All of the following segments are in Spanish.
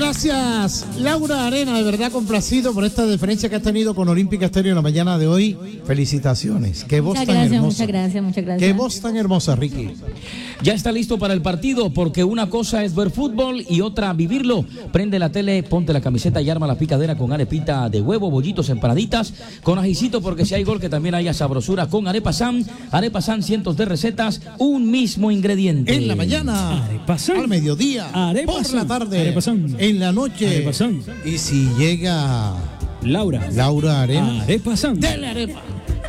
Gracias, Laura Arena, de verdad complacido por esta diferencia que has tenido con Olímpica Estéreo en la mañana de hoy. Felicitaciones. Qué voz tan hermosa. Muchas gracias. Qué voz tan hermosa, Ricky. Ya está listo para el partido, porque una cosa es ver fútbol y otra vivirlo. Prende la tele, ponte la camiseta y arma la picadera con arepita de huevo, bollitos, empanaditas, con ajicito, porque si hay gol que también haya sabrosura con Arepa San. Arepa San, cientos de recetas, un mismo ingrediente. En la mañana, al mediodía, por la tarde, en la noche. Y si llega Laura Arena, Arepa San. Dele arepa.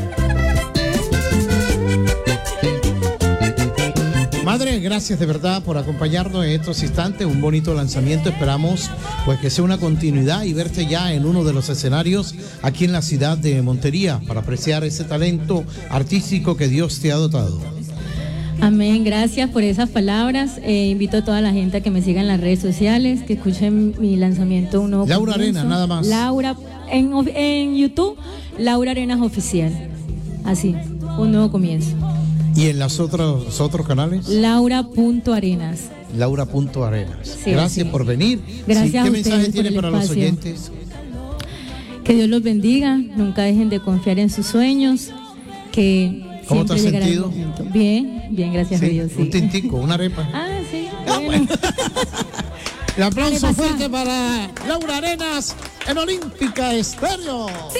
Madre, gracias de verdad por acompañarnos en estos instantes, un bonito lanzamiento, esperamos pues que sea una continuidad y verte ya en uno de los escenarios aquí en la ciudad de Montería para apreciar ese talento artístico que Dios te ha dotado. Amén, gracias por esas palabras. Invito a toda la gente a que me siga en las redes sociales, que escuchen mi lanzamiento. Laura Arenas, nada más. Laura, en YouTube, Laura Arenas Oficial. Así, un nuevo comienzo. ¿Y en los otros canales? Laura.arenas. Laura.arenas. Sí, gracias por venir. Gracias a ¿Qué ustedes mensaje tiene para espacio. los oyentes? Que Dios los bendiga, nunca dejen de confiar en sus sueños, que ¿Cómo te has siempre llegará el sentido? momento. Bien, gracias a Dios. Sí. Un tintico, una arepa. Sí. Bueno. El aplauso fuerte para Laura Arenas en Olímpica Estéreo.